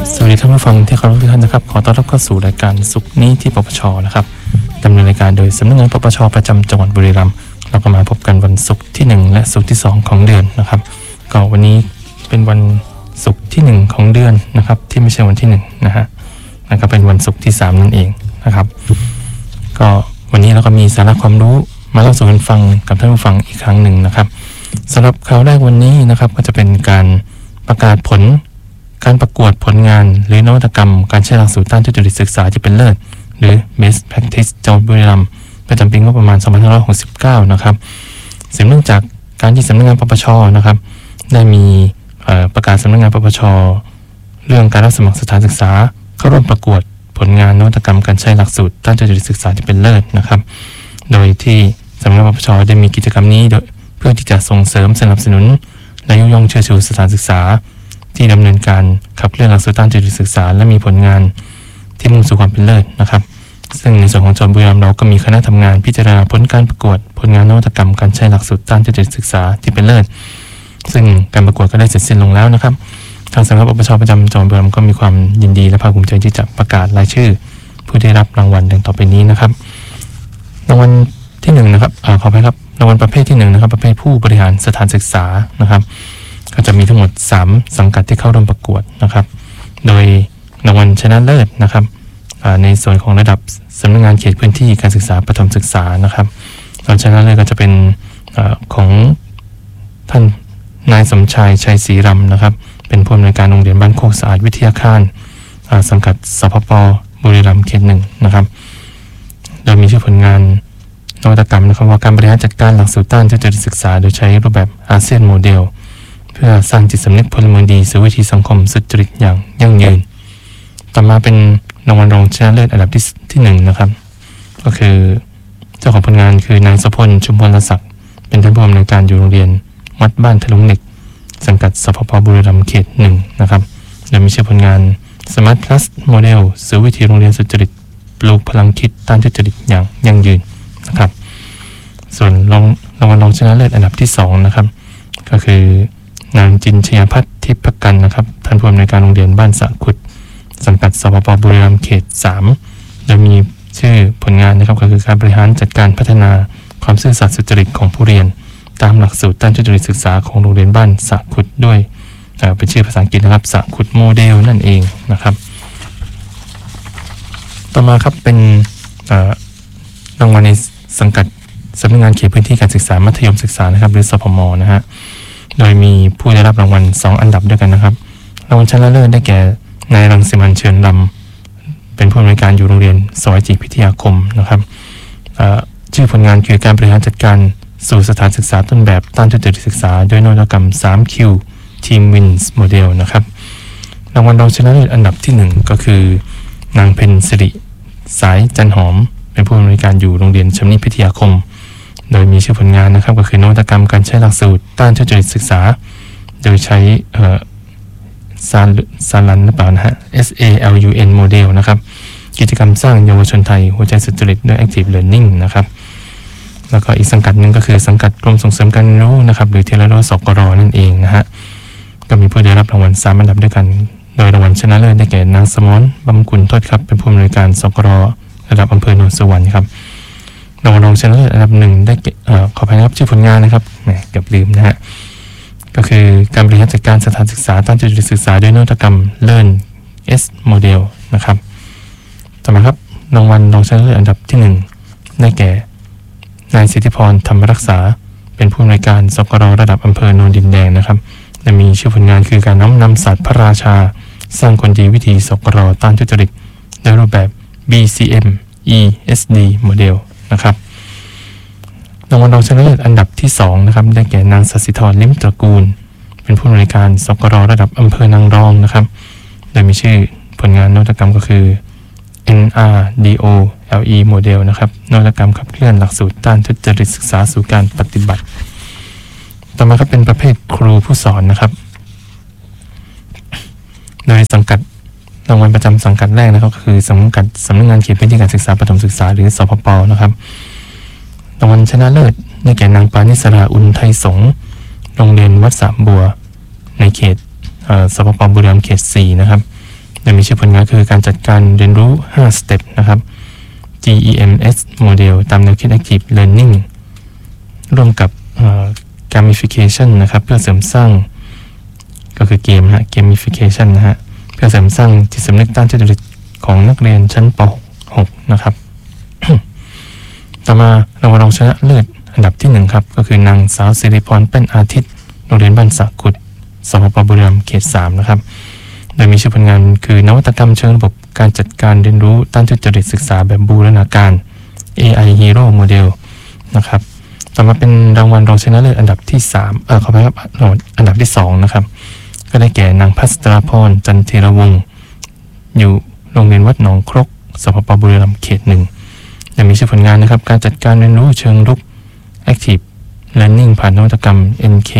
สวัสดีท่านผู้ฟังที่เคารพทุกท่านนะครับขอต้อนรับเข้าสู่รายการสุขนี้ที่ปปชนะครับดำเนินรายการโดยสำนักงานปปชประจำจังหวัดบุรีรัมย์เราก็มาพบกันวันศุกร์ที่1และศุกร์ที่2ของเดือนนะครับก็วันนี้เป็นวันศุกร์ที่1ของเดือนนะครับที่ไม่ใช่วันที่1นะฮะแล้วก็เป็นวันศุกร์ที่3นั่นเองนะครับก็วันนี้เราก็มีสาระความรู้มาเล่าสู่กันฟังกับท่านผู้ฟังอีกครั้งหนึ่งนะครับสำหรับข่าวแรกวันนี้นะครับก็จะเป็นการประกาศผลการประกวดผลงานหรือนวัตกรรมการใช้หลักสูตรต้านทุจริตศึกษาที่เป็นเลิศหรือ Best Practice จังหวัดบุรีรัมย์ประจำปีงบประมาณ 2569 นะครับสืบเนื่องจากการที่สำนักงานปปชนะครับได้มีประกาศสำนักงานปปชเรื่องการรับสมัครสถานศึกษาเข้าร่วมประกวดผลงานนวัตกรรมการใช้หลักสูตรต้านทุจริตศึกษาที่เป็นเลิศนะครับโดยที่สำนักงานปปชได้มีกิจกรรมนี้เพื่อที่จะส่งเสริมสนับสนุนและยกย่องเชิดชูสถานศึกษาที่ดำเนินการขับเคลื่อนหลักสูตรต้านทุจริตศึกษาและมีผลงานที่มุ่งสู่ความเป็นเลิศนะครับซึ่งในส่วนของจังหวัดบุรีรัมย์เราก็มีคณะทำงานพิจารณาผลการประกวดผลงานนวัตกรรมการใช้หลักสูตรต้านทุจริตศึกษาที่เป็นเลิศซึ่งการประกวดก็ได้เสร็จสิ้นลงแล้วนะครับทางสำนักงานปปชประจำจังหวัดบุรีรัมย์ก็มีความยินดีและภาคภูมิใจที่จะประกาศรายชื่อผู้ได้รับรางวัลดังต่อไปนี้นะครับรางวัลที่1นะครับขออภัยครับรางวัลประเภทที่1นะครับประเภทผู้บริหารสถานศึกษานะครับก็จะมีทั้งหมด3สังกัดที่เข้าร่วมประกวดนะครับโดยรางวัลชนะเลิศนะครับในส่วนของระดับสำนักงานเขตพื้นที่การศึกษาประถมศึกษานะครับรางวัลชนะเลิศก็จะเป็นของท่านนายสมชายชัยศรีรำนะครับเป็นผู้อำนวยการโรงเรียนบ้านโคกสะอาดวิทยาคารสังกัดสพป.บุรีรัมย์เขต1นะครับโดยมีชื่อผลงานนวัตกรรมนะครับว่าการบริหารจัดการหลักสูตรต้านทุจริตศึกษาโดยใช้รูปแบบอาเซียนโมเดลเพื่อสร้างจิตสำนึกพลเมืองดีสู่วิถีสังคมสุจริตอย่างยั่งยืนต่อมาเป็นรางวัลรองชนะเลิศอันดับที่1นะครับก็คือเจ้าของผลงานคือนายสพลชุมพลศักดิ์เป็นท่านผู้อำนวยการอยู่โรงเรียนวัดบ้านถลุงเหล็กสังกัดสพป.บุรีรัมย์เขต1นะครับโดยมีชื่อผลงาน Smart Plus Model สู่วิถีโรงเรียนสุจริตปลูกพลังคิดต้านทุจริตอย่างยั่งยืนนะครับส่วนรางวัลรองชนะเลิศอันดับที่2นะครับก็คือนางจินชยพัฒน์ทิพย์กันนะครับท่านผู้อำนวยการโรงเรียนบ้านสะขุดสังกัดสพป.บุรีรัมย์เขต3โดยมีชื่อผลงานนะครับก็คือการบริหารจัดการพัฒนาความซื่อสัตย์สุจริตของผู้เรียนตามหลักสูตรต้านทุจริตศึกษาของโรงเรียนบ้านสะขุดด้วยเป็นชื่อภาษาอังกฤษนะครับสะขุดโมเดลนั่นเองนะครับต่อมาครับเป็นรางวัลในสังกัดสำนักงานเขตพื้นที่การศึกษามัธยมศึกษานะครับหรือสพม.นะฮะโดยมีผู้ได้รับรางวัล2อันดับด้วยกันนะครับรางวัลชนะเลิศได้แก่นายรังสิมันต์เชิญลำเป็นผู้อำนวยการอยู่โรงเรียนสวายจิตพิทยาคมนะครับชื่อผลงานคือการบริหารจัดการสู่สถานศึกษาต้นแบบต้านทุจริตศึกษาด้วยนวัตกรรม 3Q Team Wins Model นะครับรางวัลรองชนะเลิศอันดับที่1ก็คือนางเพ็ญสิริสายจันหอมเป็นผู้อำนวยการอยู่โรงเรียนชำนิพิทยาคมโดยมีชื่อผลงานนะครับก็คือนวัตกรรมการใช้หลักสูตรต้านทุจริตศึกษาโดยใช้ซาลันหรือเปล่านะฮะ SALUN Model นะครับกิจกรรมสร้างเยาวชนไทยหัวใจสุจริตด้วย Active Learning นะครับแล้วก็อีกสังกัดหนึ่งก็คือสังกัดกรมส่งเสริมการเรียนรู้นะครับหรือเทเลโรสกรนั่นเองนะฮะก็มีผู้ได้รับรางวัล3อันดับด้วยกันโดยรางวัลชนะเลิศได้แก่นางสมรบำกุลทศครับเป็นผู้อำนวยการสกรระดับอำเภอโนนสวรรค์ครับรางวัลรองชนะเลิศอันดับ1ได้ขออภัยนะครับชื่อผลงานนะครับเกือบลืมนะฮะก็คือการบริหารจัดการสถานศึกษาต้านทุจริตศึกษาด้วยนวัตกรรม Learn S Model นะครับต่อมาครับรางวัลรองชนะเลิศอันดับที่1ได้แก่นายสิทธิพรธรรมรักษาเป็นผู้อำนวยการสกรระดับอำเภอโนนดินแดงนะครับและมีชื่อผลงานคือการน้อมนำศาสตร์พระราชาสร้างคนดีวิธีสกรต้านทุจริตในรูปแบบ BCM ESD Model นะครับรางวัลรองชนะเลิศอันดับที่2นะครับได้แก่นางศศิธรลิ้มตระกูลเป็นผู้อำนวยการสกรระดับอำเภอนางรองนะครับโดยมีชื่อผลงานนวัตกรรมก็คือ NRDOLE Model นะครับนวัตกรรมขับเคลื่อนหลักสูตรต้านทุจริตศึกษาสู่การปฏิบัติต่อมาก็เป็นประเภทครูผู้สอนนะครับโดยสังกัดรางวัลประจำสังกัดแรกนะครับก็คือสำนักงานเขตพื้นที่การศึกษาประถมศึกษาหรือสพป.นะครับรางวัลชนะเลิศได้แก่นางปานิสราอุนไทยสงฆ์โรงเรียนวัดสามบัวในเขตสพป.บุรีรัมย์เขต4นะครับโดโดยมีชื่อผลงานคือการจัดการเรียนรู้5สเต็ปนะครับ GEMS โมเดลตามแนวคิด Active Learning ร่วมกับ Gamification นะครับเพื่อเสริมสร้างก็คือเกมนะ Gamification นะฮะเพื่อเสริมสร้างจิตสำนึกด้านจริตของนักเรียนชั้นป .6 นะครับ ต่อมารางวัลรองชนะเลิศอันดับที่1ครับก็คือนางสาวสิริพรเป็นอาทิตย์โรงเรียนบ้านสะกุดสพปบุรีรัมย์เขต3นะครับโดยมีชื่อผลงานคือนวัตกรรมเชิงระบบการจัดการเรียนรู้ด้านทุจริตศึกษาแบบบูรณาการ AI Hero Model นะครับต่อมาเป็นรางวัลรองชนะเลิศอันดับที่3ขออภัยครับอันดับที่2นะครับก็ได้แก่นางพัสตราพรจันเทรวงศ์อยู่โรงเรียนวัดหนองครกสพปบุรีรัมย์เขต1โดยมีชื่อผลงานนะครับการจัดการเรียนรู้เชิงรุก Active Learning ผ่านนวัตกรรม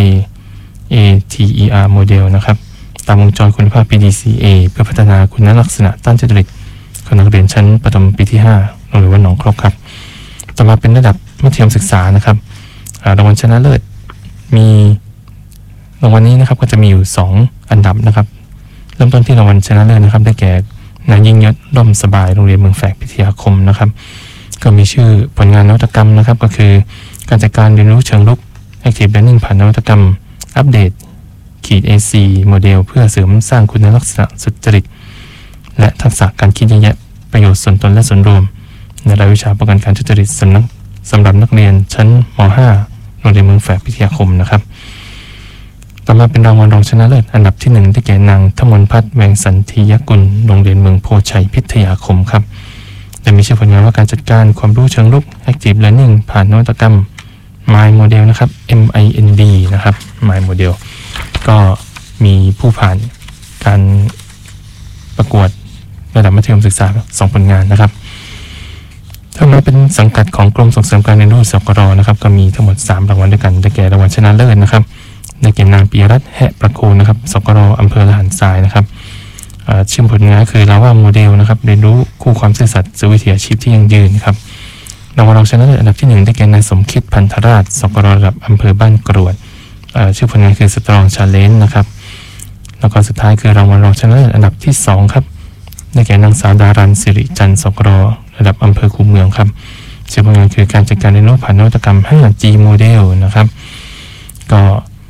NKATER Model นะครับตามวงจรคุณภาพ PDCA เพื่อพัฒนาคุณลักษณะด้านจริตของนักเรียนชั้นประถมปีที่5โรงเรียนวัดหนองครกครับต่อมาเป็นระดับมัธยมศึกษานะครับรางวัลชนะเลิศมีรางวัลนี้นะครับก็จะมีอยู่2อันดับนะครับเริ่มต้นที่รางวัลชนะเลิศนะครับได้แก่นายยิ่งยศร่มสบายโรงเรียนเมืองแฝกพิทยาคมนะครับก็มีชื่อผลงานนวัตกรรมนะครับก็คือการจัดการเรียนรู้เชิงรุก Active Learning ผ่านนวัตกรรมอัปเดตAC โมเดลเพื่อเสริมสร้างคุณลักษณะสุจริตและทักษะการคิดแยกแยะประโยชน์ส่วนตนและส่วนรวมในรายวิชาป้องกันการทุจริตสำหรับนักเรียนชั้นม.5 โรงเรียนเมืองแฝกพิทยาคมนะครับต่อมาเป็นรางวัลรองชนะเลิศอันดับที่1ได้แก่นางธมนพัฒน์แวงสันทียกุลโรงเรียนเมืองโพชัยพิทยาคมครับโดยมีชื่อผลงานว่าการจัดการความรู้เชิงรุก Active Learning ผ่านนวัตกรรม Mind Model นะครับ MIND นะครับ Mind Model ก็มีผู้ผ่านการประกวดระดับมัธยมศึกษา2ผลงานนะครับถ้ามาเป็นสังกัดของกรมส่งเสริมการเรียนรู้สกรนะครับก็มีทั้งหมด3รางวัลด้วยกันได้แก่รางวัลชนะเลิศนะครับได้แก่นางปิยรัตน์แหะประโคนนะครับสกรอำเภอละหันทรายนะครับชื่อผลงานคือลาวาโมเดลนะครับเรียนรู้คู่ความซื่อสัตย์สู่วิถีอาชีพที่ยั่งยืนครับรางวัลรองชนะเลิศอันดับที่1ได้แก่นายสมคิดพันธราชสกรระดับอำเภอบ้านกรวดชื่อผลงานคือสตรองชาเลนจ์นะครับแล้วก็สุดท้ายคือรางวัลรองชนะเลิศอันดับที่2ครับได้แก่นางสาวดารันสิริจันทร์สกรระดับอำเภอคูเมืองครับชื่อผลงานคือการจัดการเรียนรู้ผ่านนวัตกรรม 5G โมเดลนะครับก็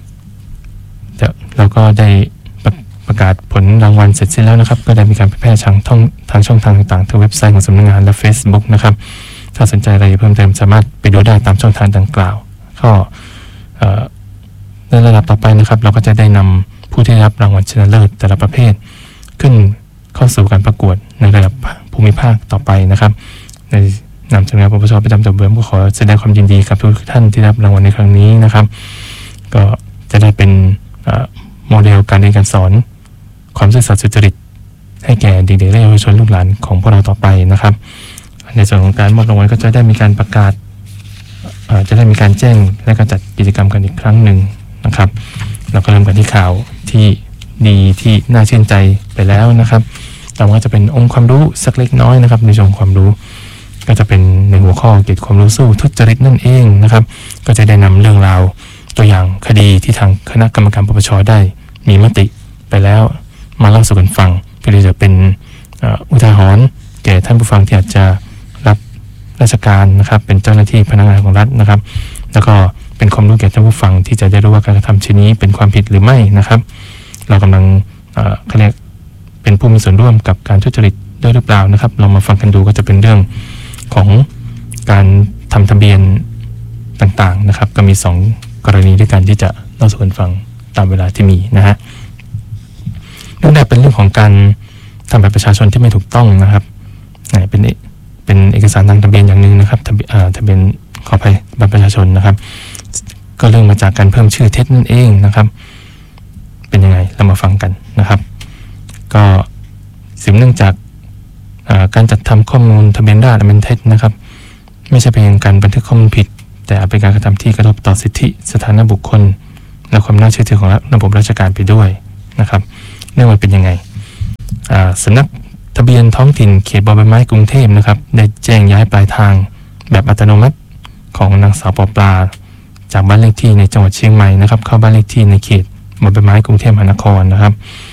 เราก็ได้ประกาศผลรางวัลเสร็จสิ้นแล้วนะครับก็ได้มีการเผยแพร่ทางช่องทางต่างๆทางเว็บไซต์ของสำนักงานและ Facebook นะครับถ้าสนใจอะไรเพิ่มเติมสามารถไปดูได้ตามช่องทางดังกล่าวก็ในระดับต่อไปนะครับเราก็จะได้นำผู้ที่ได้รับรางวัลชนะเลิศแต่ละประเภทขึ้นเข้าสู่การประกวดในระดับภูมิภาคต่อไปนะครับในนามสำนักงานปปชประจำจังหวัดบุรีรัมย์ก็ขอแสดงความยินดีกับทุกท่านที่ได้รับรางวัลในครั้งนี้นะครับก็จะได้เป็นโมเดลการเรียนการสอนความซื่อสัตย์สุจริตให้แก่เด็กๆและเยาวชนลูกหลานของพวกเราต่อไปนะครับในส่วนของการมอบรางวัลก็จะได้มีการประกาศจะได้มีการแจ้งและการจัดกิจกรรมกันอีกครั้งหนึ่งนะครับเราก็เริ่มกันที่ข่าวที่ดีที่น่าชื่นใจไปแล้วนะครับต่อมาจะเป็นองค์ความรู้สักเล็กน้อยนะครับในช่วงความรู้ก็จะเป็นในหัวข้อเกี่ยวกับความรู้สู้ทุจริตนั่นเองนะครับก็จะได้นำเรื่องราวตัวอย่างคดีที่ทางคณะกรรมการปปชได้มีมติไปแล้วมาเล่าสู่กันฟังเพื่อที่จะเป็นอุทาหรณ์แก่ท่านผู้ฟังที่อาจจะรับราชการนะครับเป็นเจ้าหน้าที่พนักงานของรัฐนะครับแล้วก็เป็นความรู้แก่ท่านผู้ฟังที่จะได้รู้ว่าการกระทำชิ้นนี้เป็นความผิดหรือไม่นะครับเรากำลังเขาเรียกเป็นผู้มีส่วนร่วมกับการทุจริตด้วยหรือเปล่านะครับเรามาฟังกันดูก็จะเป็นเรื่องของการทำทะเบียนต่างๆนะครับก็มี2กรณีด้วยกันที่จะเล่าสู่กันฟังตามเวลาที่มีนะฮะเรื่องแรกเป็นเรื่องของการทำบัตรประชาชนที่ไม่ถูกต้องนะครับเป็นเอกสารทางทะเบียนอย่างหนึ่งนะครับทะเบียนขออภัยบัตรประชาชนนะครับก็เรื่องมาจากการเพิ่มชื่อเท็จนั่นเองนะครับเป็นยังไงเรามาฟังกันนะครับก็สืบเนื่องจากการจัดทำข้อมูลทะเบียนราษฎร์อันเป็นเท็จนะครับไม่ใช่เพียงการบันทึกข้อมูลผิดแต่เป็นการกระทำที่กระทบต่อสิทธิสถานะบุคคลและความน่าเชื่อถือของระบบราชการไปด้วยนะครับเรื่องมันเป็นยังไงสำนักทะเบียนท้องถิ่นเขตบอใบไม้กรุงเทพนะครับได้แจ้งย้ายปลายทางแบบอัตโนมัติของนางสาวปอปลาจากบ้านเลขที่ในจังหวัดเชียงใหม่นะครับเข้าบ้านเลขที่ในเขตบอใบไม้กรุงเทพมหานครนะครับ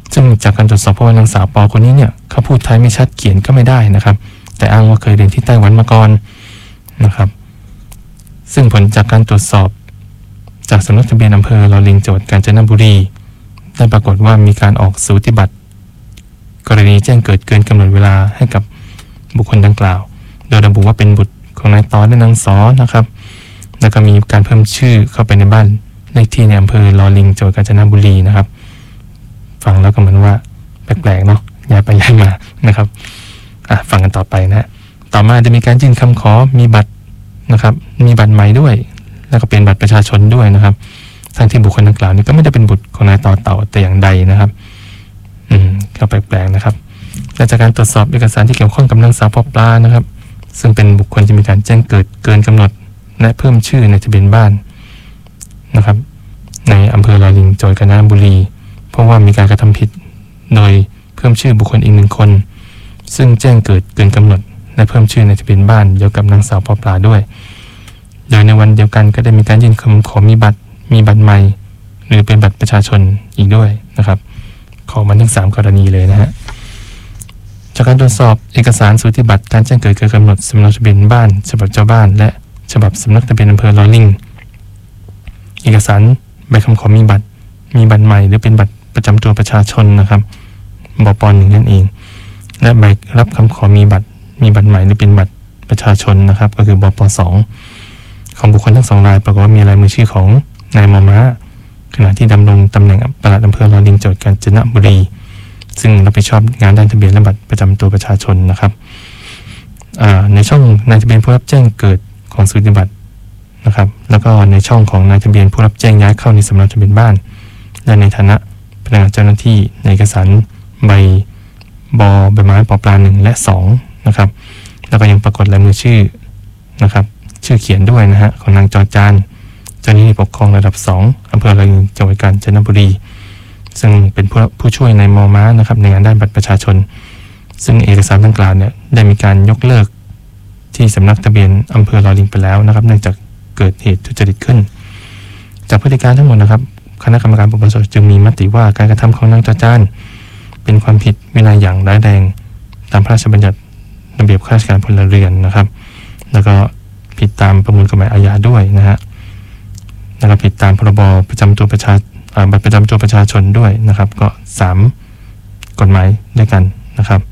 ซึ่งจากการตรวจสอบเพราะว่านางสาวปอคนนี้เนี่ยเขาพูดไทยไม่ชัดเขียนก็ไม่ได้นะครับแต่อ้างว่าเคยเรียนที่ไต้หวันมาก่อนนะครับซึ่งผลจากการตรวจสอบจากสำนักทะเบียนอำเภอลอลิงจังหวัดกาญจนบุรีได้ปรากฏว่ามีการออกสูติบัตรกรณีแจ้งเกิดเกินกำหนดเวลาให้กับบุคคลดังกล่าวโดยระบุว่าเป็นบุตรของนายตอและนางสอนะครับแล้วก็มีการเพิ่มชื่อเข้าไปในบ้านเลขที่ในอำเภอลอลิงจังหวัดกาญจนบุรีนะครับฟังแล้วก็เหมือนว่าแปลกๆเนาะย้ายไปย้ายมานะครับฟังกันต่อไปนะต่อมาจะมีการยื่นคำขอมีบัตรนะครับมีบัตรใหม่ด้วยแล้วก็เป็นบัตรประชาชนด้วยนะครับทั้งที่บุคคลดังกล่าวนี้ก็ไม่ได้เป็นบุตรของนายต่อเต่าแต่อย่างใดนะครับก็แปลกๆนะครับและจากการตรวจสอบเอกสารที่เกี่ยวข้องกับนางสาวปอปลานะครับซึ่งเป็นบุคคลที่มีการแจ้งเกิดเกินกำหนดและเพิ่มชื่อในทะเบียนบ้านนะครับในอำเภอลอลิงจังหวัดกาญจนบุรีเพราะว่ามีการกระทำผิดโดยเพิ่มชื่อบุคคลอีก1 คนซึ่งแจ้งเกิดเกินกำหนดและเพิ่มชื่อในทะเบียนบ้านเดียวกับนางสาวปอปลาด้วยโดยในวันเดียวกันก็ได้มีการยื่นคำขอมีบัตรใหม่หรือเป็นบัตรประชาชนอีกด้วยนะครับขอมันทั้ง3 กรณีเลยนะฮะจากการตรวจสอบเอกสารสูติบัตรการแจ้งเกิดเกินกำหนดสำเนาทะเบียนบ้านฉบับเจ้าบ้านและฉบับสำนักทะเบียนอำเภอลอลิงเอกสารใบคำขอมีบัตรใหม่หรือเป็นบัตรประจำตัวประชาชนนะครับบป.1นั่นเองและใบรับคำขอมีบัตรใหม่หรือเป็นบัตรประชาชนนะครับก็คือบป.2ของบุคคลทั้ง2 รายปรากฏว่ามีลายมือชื่อของนายมอม้าขณะที่ดำรงตำแหน่งปลัดอำเภอลอลิงจังหวัดกาญจนบุรีซึ่งรับผิดชอบงานด้านทะเบียนและบัตรประจำตัวประชาชนนะครับในช่องนายทะเบียนผู้รับแจ้งเกิดของสูติบัตรนะครับแล้วก็ในช่องของนายทะเบียนผู้รับแจ้งย้ายเข้าในสำเนาทะเบียนบ้านและในฐานะพนักงานเจ้าหน้าที่ในเอกสารใบไม้ปอปลา1 และ 2นะครับแล้วก็ยังปรากฏลายมือชื่อนะครับชื่อเขียนด้วยนะฮะของนางจอจานเจ้าหน้าที่ปกครองระดับ2อำเภอลอลิงจังหวัดกาญจนบุรีซึ่งเป็นผู้ช่วยในมอม้านะครับในงานด้านบัตรประชาชนซึ่งเอกสารดังกล่าวเนี่ยได้มีการยกเลิกที่สำนักทะเบียนอำเภอลอลิงไปแล้วนะครับเนื่องจากเกิดเหตุทุจริตขึ้นจากพฤติการทั้งหมดนะครับคณะกรรมการปปชจึงมีมติว่าการกระทำของนางจอจานเป็นความผิดวินัยอย่างร้ายแรงตามพระราชบัญญัติระเบียบข้าราชการพลเรือนนะครับแล้วก็ผิดตามประมวลกฎหมายอาญาด้วยนะฮะแล้วก็ผิดตามพรบประจำตัวบัตรประจำตัวประชาชนด้วยนะครับก็3 กฎหมายด้วยกันนะครับ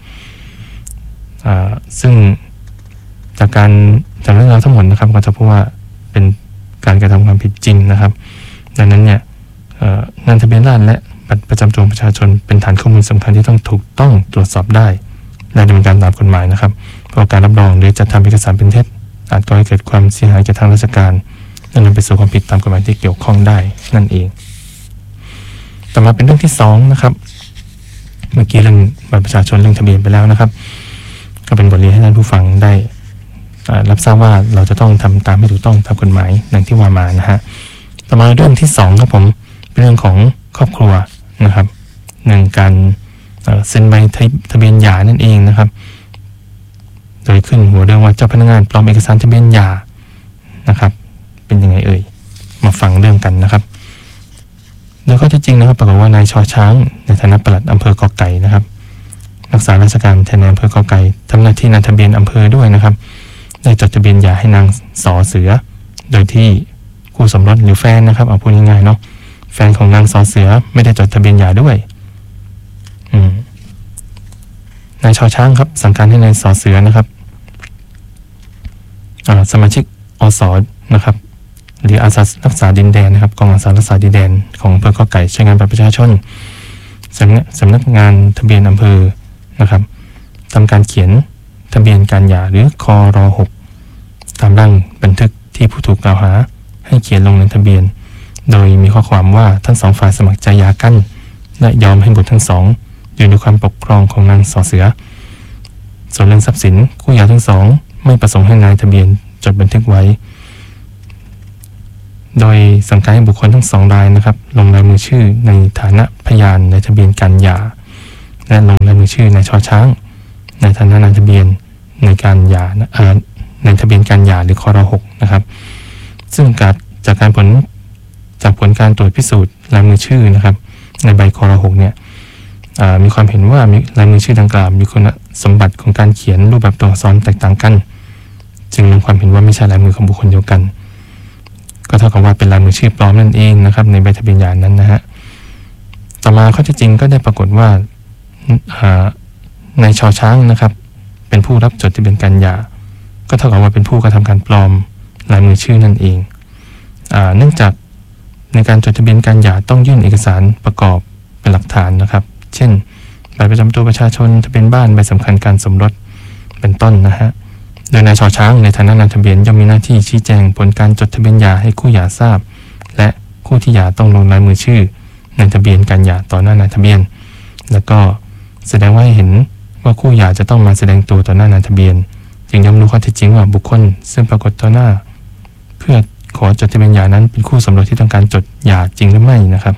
ซึ่งจากเรื่องราวทั้งหมดนะครับก็จะพบว่าเป็นการกระทำความผิดจริงนะครับดังนั้นเนี่ยงานทะเบียนราษฎร์และบัตรประจำตัวประชาชนเป็นฐานข้อมูลสำคัญที่ต้องถูกต้องตรวจสอบได้และดำเนินการตามกฎหมายนะครับเพราะการรับรองหรือจัดทำเอกสารเป็นเท็จอาจก่อให้เกิดความเสียหายแก่ทางราชการและนำไปสู่ความผิดตามกฎหมายที่เกี่ยวข้องได้นั่นเองต่อมาเป็นเรื่องที่2นะครับเมื่อกี้เรื่องบัตรประชาชนเรื่องทะเบียนไปแล้วนะครับก็เป็นบทเรียนให้ท่านผู้ฟังได้รับทราบว่าเราจะต้องทำตามให้ถูกต้องตามกฎหมายดังที่ว่ามานะฮะต่อมาเรื่องที่2ครับผมเป็นเรื่องของครอบครัวนะครับหนึ่งการเซ็นใบทะเบียนหย่านั่นเองนะครับโดยขึ้นหัวเรื่องว่าเจ้าพนักงานปลอมเอกสารทะเบียนหย่านะครับเป็นยังไงเอ่ยมาฟังเรื่องกันนะครับโดยข้อเท็จจริงนะครับปรากฏว่านายชอช้างในฐานะปลัดอำเภอกอไก่นะครับรักษาราชการแทนอำเภอกอไก่ทำหน้าที่นายทะเบียนอำเภอด้วยนะครับได้จดทะเบียนหย่าให้นางสอเสือโดยที่คู่สมรสหรือแฟนนะครับเอาพูดง่ายๆเนาะแฟนของนางสอเสือไม่ได้จดทะเบียนหย่าด้วยนายชอช้างครับสั่งการให้นายสอเสือนะครับสมาชิกอสนะครับหรืออาสารักษาดินแดนนะครับกองอาสารักษาดินแดนของอำเภอกอไก่ใช้งานบัตรประชาชนสำนักงานทะเบียนอำเภอนะครับทำการเขียนทะเบียนการหย่าหรือคร.6ตามร่างบันทึกที่ผู้ถูกกล่าวหาให้เขียนลงในทะเบียนโดยมีข้อความว่าทั้ง2 ฝ่ายสมัครใจหย่ากันและยอมให้บุตรทั้ง2อยู่ในความปกครองของนางสอเสือส่วนเรื่องทรัพย์สินคู่หย่าทั้ง2ไม่ประสงค์ให้นายทะเบียนจดบันทึกไว้โดยสั่งการให้บุคคลทั้ง2 รายนะครับลงลายมือชื่อในฐานะพยานในทะเบียนการหย่าและลงลายมือชื่อในชอช้างในฐานะนายทะเบียนในการหย่าในทะเบียนการหย่าหรือคร.6นะครับซึ่งจากผลการตรวจพิสูจน์ลายมือชื่อนะครับในใบคร.6เนี่ยมีความเห็นว่ามีลายมือชื่อดังกล่าวมีคุณสมบัติของการเขียนรูปแบบตัวอักษรแตกต่างกันจึงลงความเห็นว่าไม่ใช่ลายมือของบุคคลเดียวกันก็เท่ากับว่าเป็นลายมือชื่อปลอมนั่นเองนะครับในใบทะเบียนหย่านั้นนะฮะต่อมาข้อเท็จจริงก็ได้ปรากฏว่านายชอช้างนะครับเป็นผู้รับจดทะเบียนการหย่าก็เท่ากับว่าเป็นผู้กระทำการปลอมลายมือชื่อนั่นเองเนื่องจากในการจดทะเบียนการหย่าต้องยื่นเอกสารประกอบเป็นหลักฐานนะครับเช่นบัตรประจำตัวประชาชนทะเบียนบ้านใบสำคัญการสมรสเป็นต้นนะฮะโดยนายชอช้างในฐานะนายทะเบียนย่อมมีหน้าที่ชี้แจงผลการจดทะเบียนหย่าให้คู่หย่าทราบและคู่ที่หย่าต้องลงลายมือชื่อในทะเบียนการหย่าต่อหน้านายทะเบียนแล้วก็แสดงว่าให้เห็นว่าคู่หย่าจะต้องมาแสดงตัวต่อหน้านายทะเบียนจึงย่อมรู้ข้อเท็จจริงว่าบุคคลซึ่งปรากฏต่อหน้าเพื่อขอจดทะเบียนหย่านั้นเป็นคู่สมรสที่ต้องการจดหย่าจริงหรือไม่นะครับ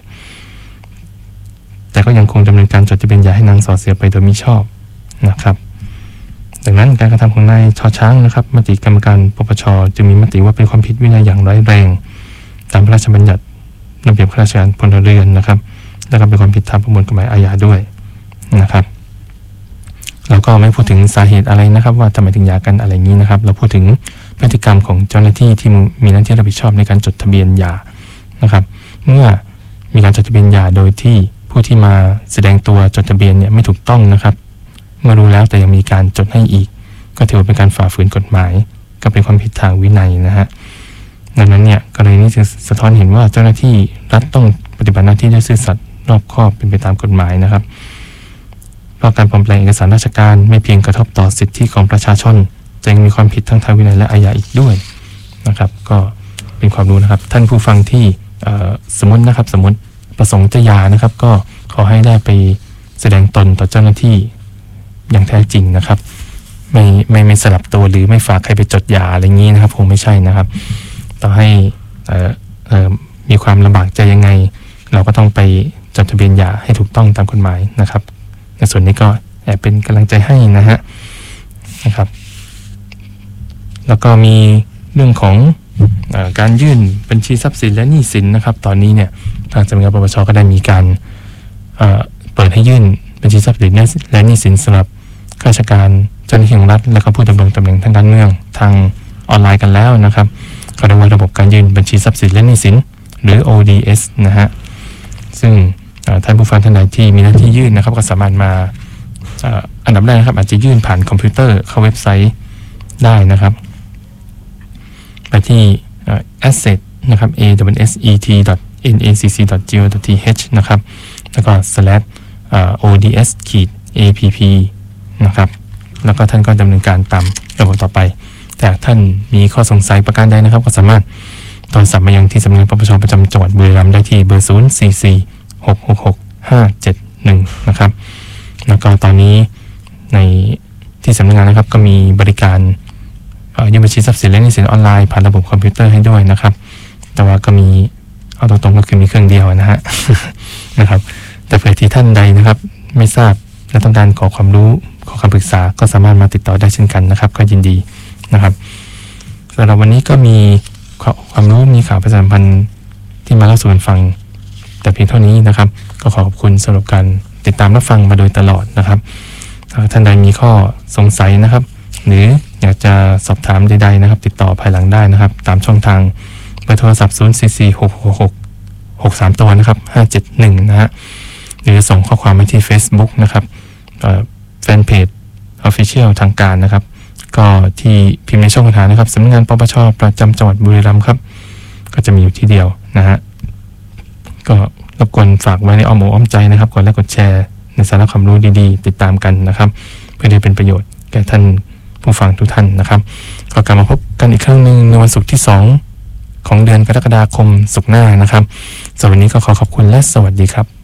แต่ก็ยังคงดำเนินการจดทะเบียนหย่าให้นางสอเสียไปโดยมิชอบนะครับดังนั้นการกระทำของนายชอช้างนะครับมติกรรมการปปช.จึงมีมติว่าเป็นความผิดวินัยอย่างร้ายแรงตามพระราชบัญญัติระเบียบข้าราชการพลเรือนนะครับและก็เป็นความผิดตามประมวลกฎหมายอาญาด้วยนะครับเราก็ไม่พูดถึงสาเหตุอะไรนะครับว่าทำไมถึงหย่ากันอะไรอย่างนี้นะครับเราพูดถึงพฤติกรรมของเจ้าหน้าที่ที่มีหน้าที่รับผิดชอบในการจดทะเบียนหย่านะครับเมื่อมีการจดทะเบียนหย่าโดยที่ผู้ที่มาแสดงตัวจดทะเบียนเนี่ยไม่ถูกต้องนะครับเมื่อรู้แล้วแต่ยังมีการจดให้อีกก็ถือว่าเป็นการฝ่าฝืนกฎหมายก็เป็นความผิดทางวินัยนะฮะดังนั้นเนี่ยกรณีนี้จึงสะท้อนเห็นว่าเจ้าหน้าที่รัฐต้องปฏิบัติหน้าที่ด้วยซื่อสัตย์รอบคอบเป็นไปตามกฎหมายนะครับเพราะการปลอมแปลงเอกสารราชการไม่เพียงกระทบต่อสิทธิของประชาชนจะยังมีความผิดทั้งทางวินัยและอาญาอีกด้วยนะครับก็เป็นความรู้นะครับท่านผู้ฟังที่สมมติประสงค์จะหย่านะครับก็ขอให้ได้ไปแสดงตนต่อเจ้าหน้าที่อย่างแท้จริงนะครับไม่สลับตัวหรือไม่ฝากใครไปจดหย่าอะไรงี้นะครับคงไม่ใช่นะครับต่อให้มีความลำบากใจยังไงเราก็ต้องไปจดทะเบียนหย่าให้ถูกต้องตามกฎหมายนะครับในส่วนนี้ก็แอบเป็นกำลังใจให้นะครับแล้วก็มีเรื่องของการยื่นบัญชีทรัพย์สินและหนี้สินนะครับตอนนี้เนี่ยทางสำนักงานปปช.ก็ได้มีการเปิดให้ยื่นบัญชีทรัพย์สินและหนี้สินสำหรับข้าราชการเจ้าหน้าที่ของรัฐและก็ผู้ดำรงตำแหน่งทางการเมืองทางออนไลน์กันแล้วนะครับก็เรียกว่าระบบการยื่นบัญชีทรัพย์สินและหนี้สินหรือ ODS นะฮะซึ่งท่านผู้ฟังท่านใดที่มีหน้าที่ยื่นนะครับก็สามารถมาอันดับแรกนะครับอาจจะยื่นผ่านคอมพิวเตอร์เข้าเว็บไซต์ได้นะครับไปที่ asset นะครับ asset.nacc.go.th นะครับแล้วก็ /ods-app นะครับแล้วก็ท่านก็ดำเนินการตามระบบต่อไปแต่ท่านมีข้อสงสัยประการใดนะครับก็สามารถโทรศัพท์มายังที่สำนักงานปปช.ประจำจังหวัดบุรีรัมย์ได้ที่เบอร์044-666-571นะครับแล้วก็ตอนนี้ในที่สำนักงานนะครับก็มีบริการยื่นบัญชีทรัพย์สินและหนี้สินออนไลน์ผ่านระบบคอมพิวเตอร์ให้ด้วยนะครับแต่ว่าก็มีเอาตรงๆก็คือมีเครื่องเดียวนะครับแต่เผื่อที่ท่านใดนะครับไม่ทราบและต้องการขอความรู้ขอคำปรึกษาก็สามารถมาติดต่อได้เช่นกันนะครับก็ยินดีนะครับสำหรับวันนี้ก็มีความรู้มีข่าวประชาสัมพันธ์ที่มาเล่าสู่กันฟังแต่เพียงเท่านี้นะครับก็ขอบคุณสำหรับการติดตามรับฟังมาโดยตลอดนะครับท่านใดมีข้อสงสัยนะครับหรืออยากจะสอบถามใดๆนะครับติดต่อภายหลังได้นะครับตามช่องทางเบอร์โทรศัพท์044-666-63 ตัวนะครับ571นะฮะหรือส่งข้อความมาที่ Facebook นะครับแฟนเพจ Official ทางการนะครับก็ที่พิมพ์ในช่องค้นหานะครับสำนักงานปปช.ประจำจังหวัดบุรีรัมย์ครับก็จะมีอยู่ที่เดียวนะฮะก็รบกวนฝากไว้ในอ้อมอกอ้อมใจนะครับกดไลค์กดแชร์ในสาระความรู้ดีๆติดตามกันนะครับเพื่อได้เป็นประโยชน์แก่ท่านผู้ฟังทุกท่านนะครับก็กลับมาพบกันอีกครั้งหนึ่งในวันศุกร์ที่2ของเดือนกรกฎาคมศุกร์หน้านะครับสำหรับวันนี้ก็ขอขอบคุณและสวัสดีครับ